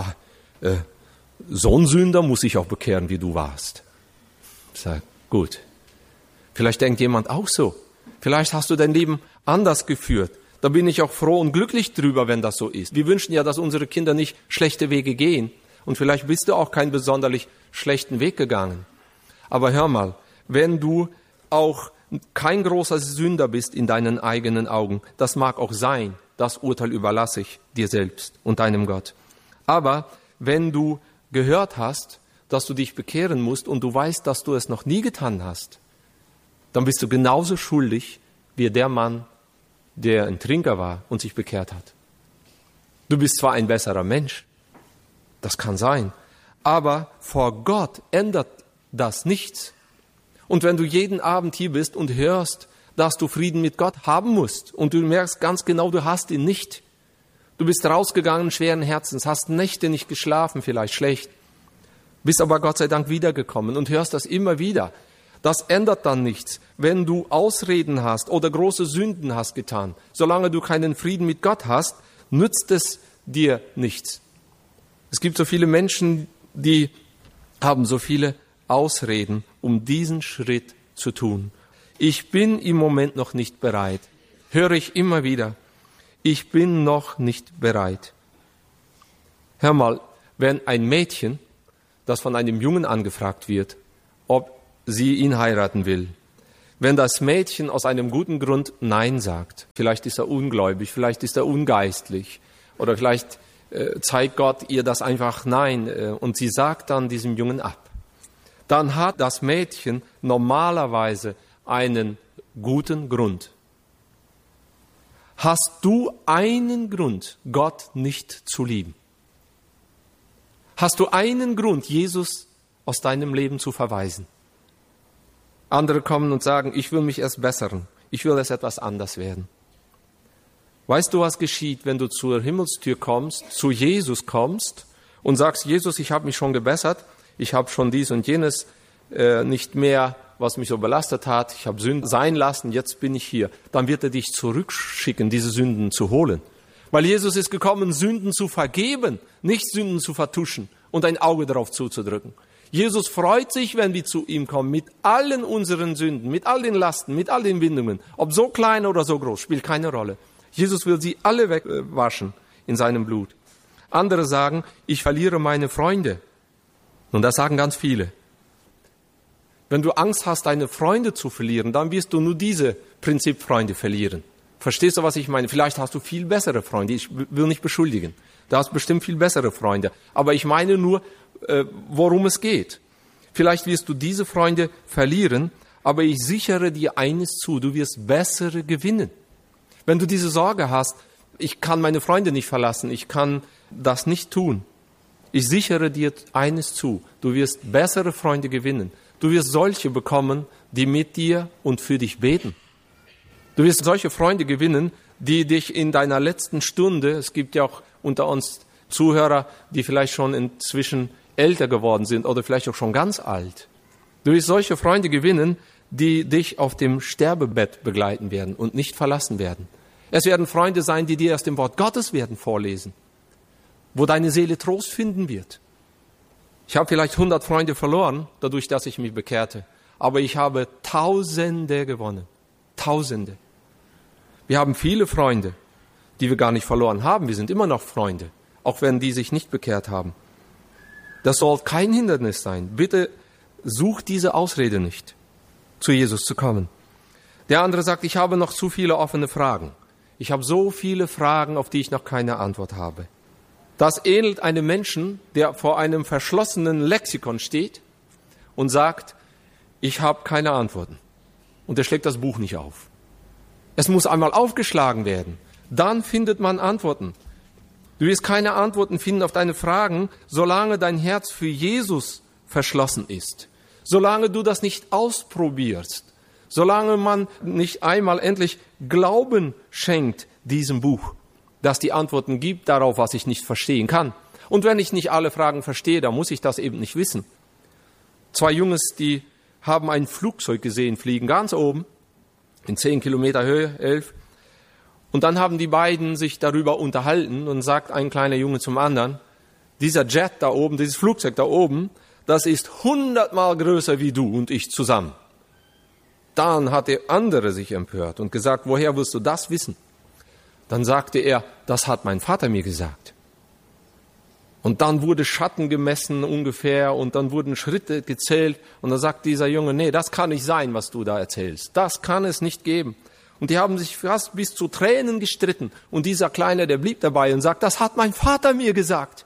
so ein Sünder muss ich auch bekehren, wie du warst. Ich sage, gut. Vielleicht denkt jemand auch so. Vielleicht hast du dein Leben anders geführt. Da bin ich auch froh und glücklich drüber, wenn das so ist. Wir wünschen ja, dass unsere Kinder nicht schlechte Wege gehen. Und vielleicht bist du auch keinen besonders schlechten Weg gegangen. Aber hör mal, wenn du auch kein großer Sünder bist in deinen eigenen Augen, das mag auch sein, das Urteil überlasse ich dir selbst und deinem Gott. Aber wenn du gehört hast, dass du dich bekehren musst und du weißt, dass du es noch nie getan hast, dann bist du genauso schuldig wie der Mann, der ein Trinker war und sich bekehrt hat. Du bist zwar ein besserer Mensch, das kann sein, aber vor Gott ändert das nichts. Und wenn du jeden Abend hier bist und hörst, dass du Frieden mit Gott haben musst und du merkst ganz genau, du hast ihn nicht, du bist rausgegangen schweren Herzens, hast Nächte nicht geschlafen, vielleicht schlecht, bist aber Gott sei Dank wiedergekommen und hörst das immer wieder. Das ändert dann nichts, wenn du Ausreden hast oder große Sünden hast getan. Solange du keinen Frieden mit Gott hast, nützt es dir nichts. Es gibt so viele Menschen, die haben so viele Ausreden, um diesen Schritt zu tun. Ich bin im Moment noch nicht bereit. Höre ich immer wieder. Ich bin noch nicht bereit. Hör mal, wenn ein Mädchen, das von einem Jungen angefragt wird, ob sie ihn heiraten will, wenn das Mädchen aus einem guten Grund Nein sagt, vielleicht ist er ungläubig, vielleicht ist er ungeistlich oder vielleicht zeigt Gott ihr das einfach Nein und sie sagt dann diesem Jungen ab, dann hat das Mädchen normalerweise einen guten Grund. Hast du einen Grund, Gott nicht zu lieben? Hast du einen Grund, Jesus aus deinem Leben zu verweisen? Andere kommen und sagen, ich will mich erst bessern, ich will erst etwas anders werden. Weißt du, was geschieht, wenn du zur Himmelstür kommst, zu Jesus kommst und sagst, Jesus, ich habe mich schon gebessert, ich habe schon dies und jenes nicht mehr, was mich so belastet hat, ich habe Sünden sein lassen, jetzt bin ich hier. Dann wird er dich zurückschicken, diese Sünden zu holen. Weil Jesus ist gekommen, Sünden zu vergeben, nicht Sünden zu vertuschen und ein Auge darauf zuzudrücken. Jesus freut sich, wenn wir zu ihm kommen, mit allen unseren Sünden, mit all den Lasten, mit all den Bindungen. Ob so klein oder so groß, spielt keine Rolle. Jesus will sie alle wegwaschen in seinem Blut. Andere sagen, ich verliere meine Freunde. Und das sagen ganz viele. Wenn du Angst hast, deine Freunde zu verlieren, dann wirst du nur diese Prinzipfreunde verlieren. Verstehst du, was ich meine? Vielleicht hast du viel bessere Freunde. Ich will nicht beschuldigen. Du hast bestimmt viel bessere Freunde. Aber ich meine nur, worum es geht. Vielleicht wirst du diese Freunde verlieren, aber ich sichere dir eines zu, du wirst bessere gewinnen. Wenn du diese Sorge hast, ich kann meine Freunde nicht verlassen, ich kann das nicht tun. Ich sichere dir eines zu, du wirst bessere Freunde gewinnen. Du wirst solche bekommen, die mit dir und für dich beten. Du wirst solche Freunde gewinnen, die dich in deiner letzten Stunde, es gibt ja auch unter uns Zuhörer, die vielleicht schon inzwischen älter geworden sind oder vielleicht auch schon ganz alt. Du wirst solche Freunde gewinnen, die dich auf dem Sterbebett begleiten werden und nicht verlassen werden. Es werden Freunde sein, die dir aus dem Wort Gottes werden vorlesen, wo deine Seele Trost finden wird. Ich habe vielleicht 100 Freunde verloren, dadurch, dass ich mich bekehrte. Aber ich habe Tausende gewonnen. Tausende. Wir haben viele Freunde, die wir gar nicht verloren haben. Wir sind immer noch Freunde, auch wenn die sich nicht bekehrt haben. Das soll kein Hindernis sein. Bitte such diese Ausrede nicht, zu Jesus zu kommen. Der andere sagt, ich habe noch zu viele offene Fragen. Ich habe so viele Fragen, auf die ich noch keine Antwort habe. Das ähnelt einem Menschen, der vor einem verschlossenen Lexikon steht und sagt, ich habe keine Antworten. Und er schlägt das Buch nicht auf. Es muss einmal aufgeschlagen werden. Dann findet man Antworten. Du wirst keine Antworten finden auf deine Fragen, solange dein Herz für Jesus verschlossen ist. Solange du das nicht ausprobierst. Solange man nicht einmal endlich Glauben schenkt diesem Buch, das die Antworten gibt darauf, was ich nicht verstehen kann. Und wenn ich nicht alle Fragen verstehe, dann muss ich das eben nicht wissen. 2 Jungs, die haben ein Flugzeug gesehen, fliegen ganz oben, in 10 Kilometer Höhe, 11. Und dann haben die beiden sich darüber unterhalten und sagt ein kleiner Junge zum anderen, dieser Jet da oben, dieses Flugzeug da oben, das ist 100-mal größer wie du und ich zusammen. Dann hat der andere sich empört und gesagt, woher willst du das wissen? Dann sagte er, das hat mein Vater mir gesagt. Und dann wurde Schatten gemessen ungefähr und dann wurden Schritte gezählt. Und dann sagt dieser Junge, nee, das kann nicht sein, was du da erzählst. Das kann es nicht geben. Und die haben sich fast bis zu Tränen gestritten. Und dieser Kleine, der blieb dabei und sagt, das hat mein Vater mir gesagt.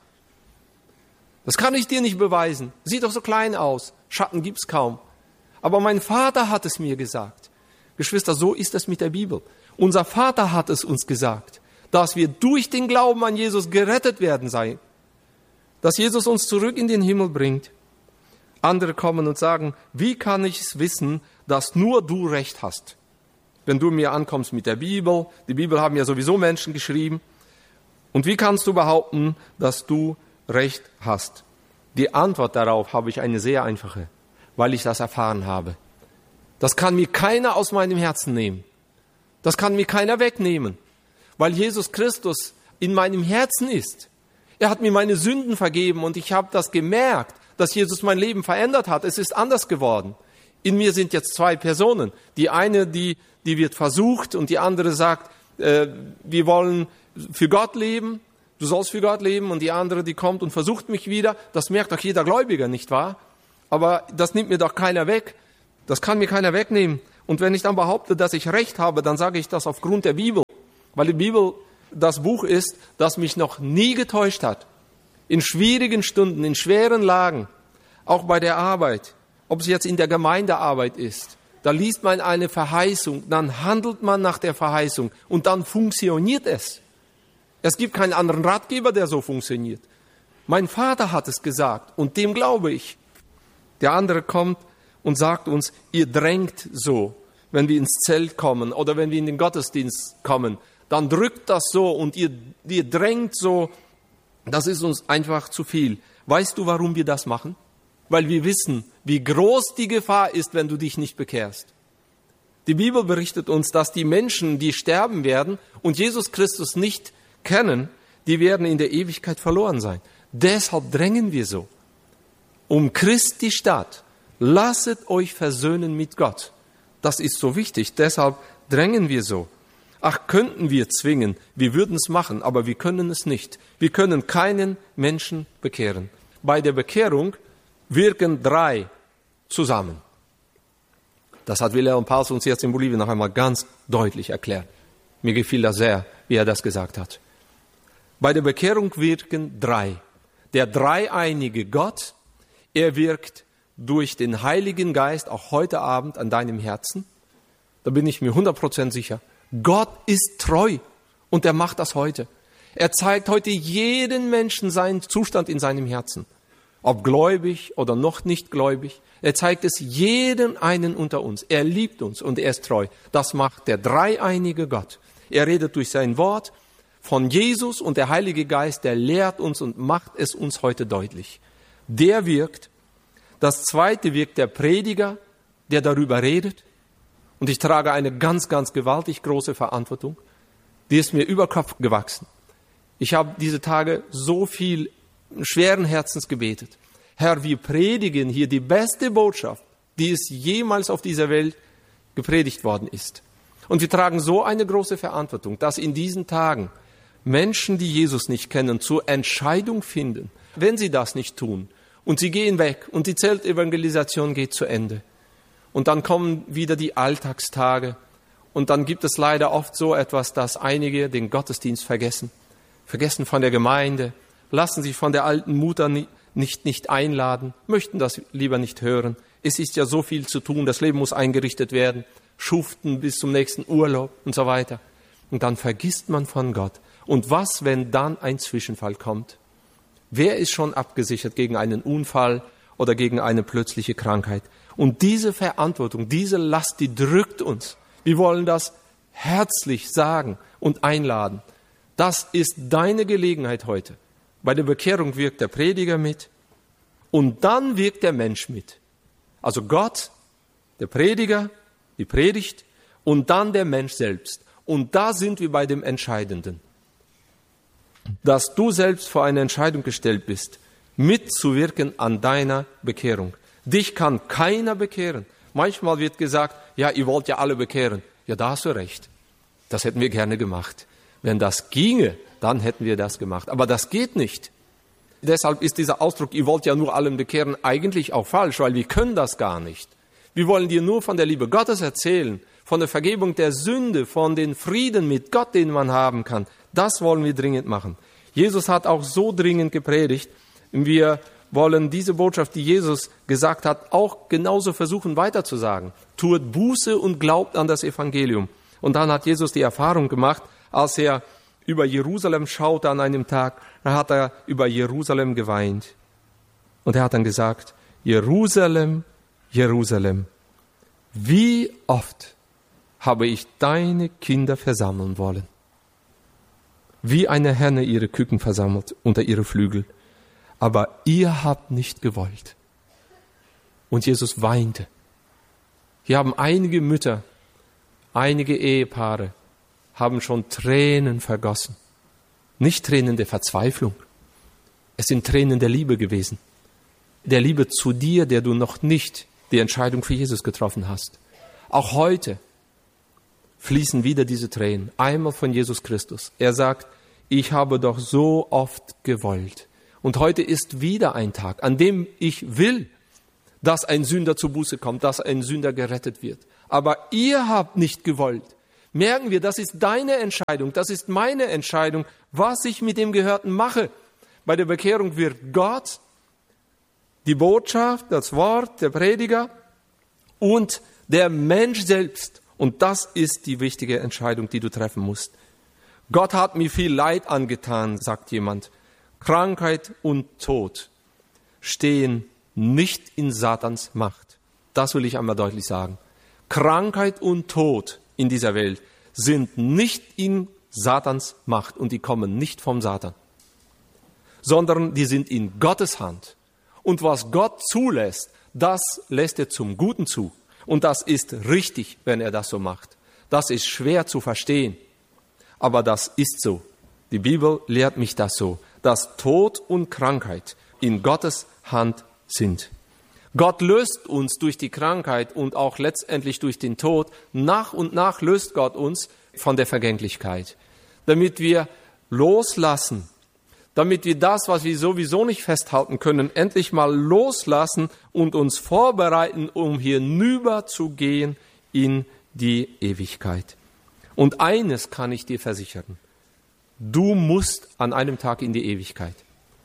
Das kann ich dir nicht beweisen. Sieht doch so klein aus. Schatten gibt's kaum. Aber mein Vater hat es mir gesagt. Geschwister, so ist es mit der Bibel. Unser Vater hat es uns gesagt, dass wir durch den Glauben an Jesus gerettet werden seien. Dass Jesus uns zurück in den Himmel bringt. Andere kommen und sagen, wie kann ich es wissen, dass nur du Recht hast? Wenn du mir ankommst mit der Bibel, die Bibel haben ja sowieso Menschen geschrieben. Und wie kannst du behaupten, dass du Recht hast? Die Antwort darauf habe ich eine sehr einfache, weil ich das erfahren habe. Das kann mir keiner aus meinem Herzen nehmen. Das kann mir keiner wegnehmen, weil Jesus Christus in meinem Herzen ist. Er hat mir meine Sünden vergeben und ich habe das gemerkt, dass Jesus mein Leben verändert hat. Es ist anders geworden. In mir sind jetzt 2 Personen. Die eine, die wird versucht und die andere sagt, wir wollen für Gott leben. du sollst für Gott leben, und die andere, die kommt und versucht mich wieder. Das merkt doch jeder Gläubiger, nicht wahr? Aber das nimmt mir doch keiner weg. Das kann mir keiner wegnehmen. Und wenn ich dann behaupte, dass ich Recht habe, dann sage ich das aufgrund der Bibel. Weil die Bibel das Buch ist, das mich noch nie getäuscht hat. In schwierigen Stunden, in schweren Lagen, auch bei der Arbeit, ob es jetzt in der Gemeindearbeit ist, da liest man eine Verheißung, dann handelt man nach der Verheißung und dann funktioniert es. Es gibt keinen anderen Ratgeber, der so funktioniert. Mein Vater hat es gesagt und dem glaube ich. Der andere kommt und sagt uns, ihr drängt so, wenn wir ins Zelt kommen oder wenn wir in den Gottesdienst kommen, dann drückt das so und ihr drängt so, das ist uns einfach zu viel. Weißt du, warum wir das machen? Weil wir wissen, wie groß die Gefahr ist, wenn du dich nicht bekehrst. Die Bibel berichtet uns, dass die Menschen, die sterben werden und Jesus Christus nicht kennen, die werden in der Ewigkeit verloren sein. Deshalb drängen wir so. Um Christi Stadt, lasset euch versöhnen mit Gott. Das ist so wichtig, deshalb drängen wir so. Ach, könnten wir zwingen, wir würden es machen, aber wir können es nicht. Wir können keinen Menschen bekehren. Bei der Bekehrung wirken 3 zusammen. Das hat Wilhelm Pauls uns jetzt in Bolivien noch einmal ganz deutlich erklärt. Mir gefiel das sehr, wie er das gesagt hat. Bei der Bekehrung wirken 3. Der dreieinige Gott, er wirkt durch den Heiligen Geist auch heute Abend an deinem Herzen. Da bin ich mir 100% sicher. Gott ist treu und er macht das heute. Er zeigt heute jeden Menschen seinen Zustand in seinem Herzen. Ob gläubig oder noch nicht gläubig. Er zeigt es jeden einen unter uns. Er liebt uns und er ist treu. Das macht der dreieinige Gott. Er redet durch sein Wort von Jesus und der Heilige Geist, der lehrt uns und macht es uns heute deutlich. Der wirkt. Das zweite wirkt der Prediger, der darüber redet. Und ich trage eine ganz, ganz gewaltig große Verantwortung. Die ist mir über Kopf gewachsen. Ich habe diese Tage so viel schweren Herzens gebetet. Herr, wir predigen hier die beste Botschaft, die es jemals auf dieser Welt gepredigt worden ist. Und wir tragen so eine große Verantwortung, dass in diesen Tagen Menschen, die Jesus nicht kennen, zur Entscheidung finden. Wenn sie das nicht tun und sie gehen weg und die Zeltevangelisation geht zu Ende. Und dann kommen wieder die Alltagstage. Und dann gibt es leider oft so etwas, dass einige den Gottesdienst vergessen von der Gemeinde, lassen sich von der alten Mutter nicht einladen, möchten das lieber nicht hören. Es ist ja so viel zu tun, das Leben muss eingerichtet werden, schuften bis zum nächsten Urlaub und so weiter. Und dann vergisst man von Gott. Und was, wenn dann ein Zwischenfall kommt? Wer ist schon abgesichert gegen einen Unfall oder gegen eine plötzliche Krankheit? Und diese Verantwortung, diese Last, die drückt uns. Wir wollen das herzlich sagen und einladen. Das ist deine Gelegenheit heute. Bei der Bekehrung wirkt der Prediger mit und dann wirkt der Mensch mit. Also Gott, der Prediger, die Predigt und dann der Mensch selbst. Und da sind wir bei dem Entscheidenden. Dass du selbst vor eine Entscheidung gestellt bist, mitzuwirken an deiner Bekehrung. Dich kann keiner bekehren. Manchmal wird gesagt, ja, ihr wollt ja alle bekehren. Ja, da hast du recht. Das hätten wir gerne gemacht. Wenn das ginge, dann hätten wir das gemacht. Aber das geht nicht. Deshalb ist dieser Ausdruck, ihr wollt ja nur allen bekehren, eigentlich auch falsch, weil wir können das gar nicht. Wir wollen dir nur von der Liebe Gottes erzählen, von der Vergebung der Sünde, von den Frieden mit Gott, den man haben kann. Das wollen wir dringend machen. Jesus hat auch so dringend gepredigt. Wir wollen diese Botschaft, die Jesus gesagt hat, auch genauso versuchen weiterzusagen. Tut Buße und glaubt an das Evangelium. Und dann hat Jesus die Erfahrung gemacht, als er über Jerusalem schaute an einem Tag, dann hat er über Jerusalem geweint. Und er hat dann gesagt, Jerusalem, Jerusalem, wie oft habe ich deine Kinder versammeln wollen. Wie eine Henne ihre Küken versammelt unter ihre Flügel. Aber ihr habt nicht gewollt. Und Jesus weinte. Hier haben einige Mütter, einige Ehepaare, haben schon Tränen vergossen. Nicht Tränen der Verzweiflung. Es sind Tränen der Liebe gewesen. Der Liebe zu dir, der du noch nicht die Entscheidung für Jesus getroffen hast. Auch heute fließen wieder diese Tränen. Einmal von Jesus Christus. Er sagt, ich habe doch so oft gewollt. Und heute ist wieder ein Tag, an dem ich will, dass ein Sünder zur Buße kommt, dass ein Sünder gerettet wird. Aber ihr habt nicht gewollt. Merken wir, das ist deine Entscheidung, das ist meine Entscheidung, was ich mit dem Gehörten mache. Bei der Bekehrung wird Gott, die Botschaft, das Wort, der Prediger und der Mensch selbst. Und das ist die wichtige Entscheidung, die du treffen musst. Gott hat mir viel Leid angetan, sagt jemand. Krankheit und Tod stehen nicht in Satans Macht. Das will ich einmal deutlich sagen. Krankheit und Tod in dieser Welt sind nicht in Satans Macht und die kommen nicht vom Satan, sondern die sind in Gottes Hand. Und was Gott zulässt, das lässt er zum Guten zu. Und das ist richtig, wenn er das so macht. Das ist schwer zu verstehen, aber das ist so. Die Bibel lehrt mich das so, dass Tod und Krankheit in Gottes Hand sind. Gott löst uns durch die Krankheit und auch letztendlich durch den Tod. Nach und nach löst Gott uns von der Vergänglichkeit, damit wir loslassen, damit wir das, was wir sowieso nicht festhalten können, endlich mal loslassen und uns vorbereiten, um hinüber zu gehen in die Ewigkeit. Und eines kann ich dir versichern, du musst an einem Tag in die Ewigkeit.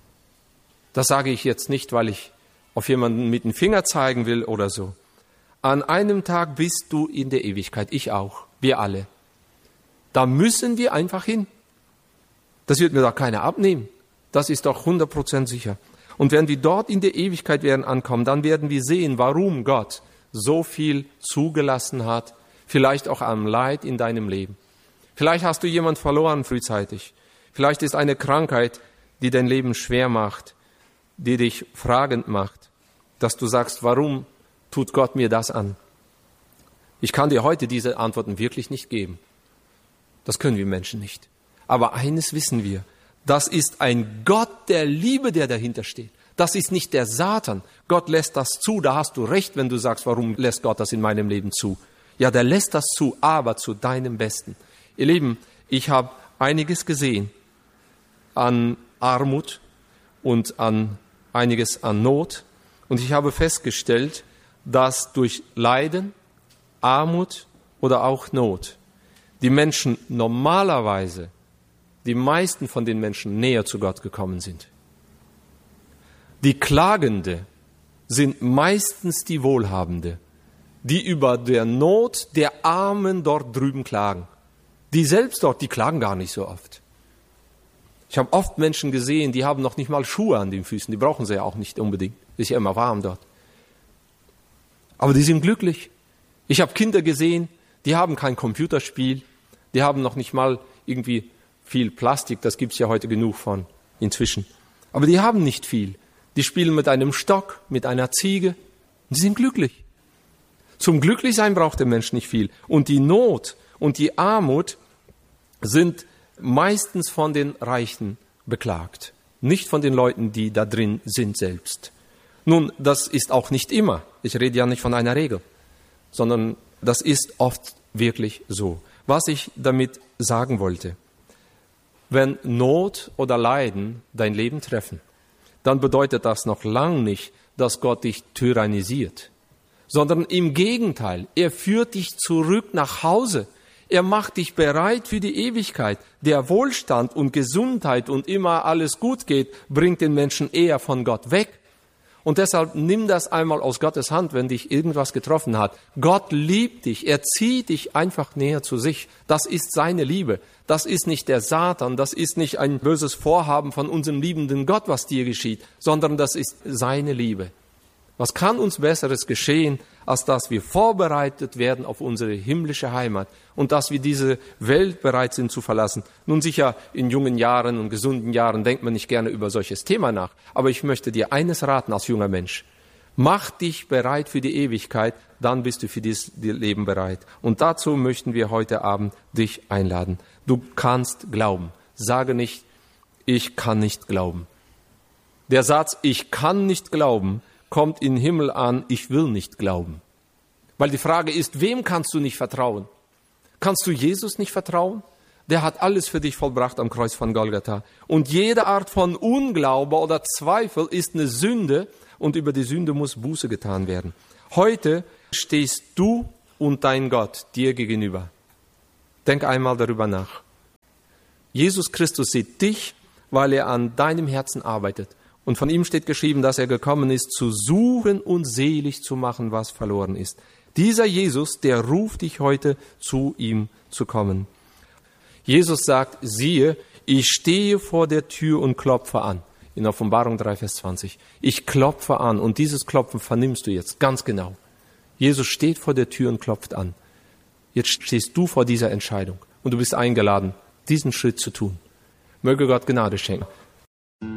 Das sage ich jetzt nicht, weil ich auf jemanden mit dem Finger zeigen will oder so. An einem Tag bist du in der Ewigkeit, ich auch, wir alle. Da müssen wir einfach hin. Das wird mir doch keiner abnehmen. Das ist doch 100% sicher. Und wenn wir dort in der Ewigkeit werden ankommen, dann werden wir sehen, warum Gott so viel zugelassen hat, vielleicht auch am Leid in deinem Leben. Vielleicht hast du jemanden verloren frühzeitig. Vielleicht ist eine Krankheit, die dein Leben schwer macht, die dich fragend macht, dass du sagst, warum tut Gott mir das an? Ich kann dir heute diese Antworten wirklich nicht geben. Das können wir Menschen nicht. Aber eines wissen wir, das ist ein Gott der Liebe, der dahinter steht. Das ist nicht der Satan. Gott lässt das zu, da hast du recht, wenn du sagst, warum lässt Gott das in meinem Leben zu? Ja, der lässt das zu, aber zu deinem Besten. Ihr Lieben, ich habe einiges gesehen an Armut und an einiges an Not. Und ich habe festgestellt, dass durch Leiden, Armut oder auch Not die Menschen normalerweise, die meisten von den Menschen näher zu Gott gekommen sind. Die Klagende sind meistens die Wohlhabende, die über der Not der Armen dort drüben klagen. Die selbst dort, die klagen gar nicht so oft. Ich habe oft Menschen gesehen, die haben noch nicht mal Schuhe an den Füßen, die brauchen sie ja auch nicht unbedingt. Ist ja immer warm dort. Aber die sind glücklich. Ich habe Kinder gesehen, die haben kein Computerspiel, die haben noch nicht mal irgendwie viel Plastik, das gibt's ja heute genug von inzwischen. Aber die haben nicht viel. Die spielen mit einem Stock, mit einer Ziege und sie sind glücklich. Zum Glücklichsein braucht der Mensch nicht viel. Und die Not und die Armut sind meistens von den Reichen beklagt, nicht von den Leuten, die da drin sind selbst. Nun, das ist auch nicht immer. Ich rede ja nicht von einer Regel, sondern das ist oft wirklich so. Was ich damit sagen wollte, wenn Not oder Leiden dein Leben treffen, dann bedeutet das noch lang nicht, dass Gott dich tyrannisiert, sondern im Gegenteil, er führt dich zurück nach Hause. Er macht dich bereit für die Ewigkeit. Der Wohlstand und Gesundheit und immer alles gut geht, bringt den Menschen eher von Gott weg. Und deshalb nimm das einmal aus Gottes Hand, wenn dich irgendwas getroffen hat. Gott liebt dich, er zieht dich einfach näher zu sich. Das ist seine Liebe. Das ist nicht der Satan, das ist nicht ein böses Vorhaben von unserem liebenden Gott, was dir geschieht, sondern das ist seine Liebe. Was kann uns Besseres geschehen, als dass wir vorbereitet werden auf unsere himmlische Heimat und dass wir diese Welt bereit sind zu verlassen? Nun sicher, in jungen Jahren und gesunden Jahren denkt man nicht gerne über solches Thema nach. Aber ich möchte dir eines raten als junger Mensch. Mach dich bereit für die Ewigkeit, dann bist du für dieses Leben bereit. Und dazu möchten wir heute Abend dich einladen. Du kannst glauben. Sage nicht, ich kann nicht glauben. Der Satz, ich kann nicht glauben, kommt in den Himmel an, ich will nicht glauben. Weil die Frage ist, wem kannst du nicht vertrauen? Kannst du Jesus nicht vertrauen? der hat alles für dich vollbracht am Kreuz von Golgatha. Und jede Art von Unglaube oder Zweifel ist eine Sünde und über die Sünde muss Buße getan werden. Heute stehst du und dein Gott dir gegenüber. Denk einmal darüber nach. Jesus Christus sieht dich, weil er an deinem Herzen arbeitet. Und von ihm steht geschrieben, dass er gekommen ist, zu suchen und selig zu machen, was verloren ist. Dieser Jesus, der ruft dich heute, zu ihm zu kommen. Jesus sagt, siehe, ich stehe vor der Tür und klopfe an. In Offenbarung 3, Vers 20. Ich klopfe an und dieses Klopfen vernimmst du jetzt ganz genau. Jesus steht vor der Tür und klopft an. Jetzt stehst du vor dieser Entscheidung und du bist eingeladen, diesen Schritt zu tun. Möge Gott Gnade schenken,